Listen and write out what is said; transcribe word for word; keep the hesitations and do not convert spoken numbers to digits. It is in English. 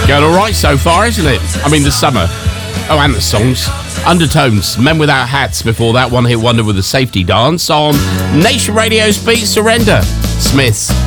Going all right so far, isn't it? I mean, the summer. Oh, and the songs. Undertones, Men Without Hats. Before that, one hit wonder with a safety dance on Nation Radio's Beat Surrender. Smiths.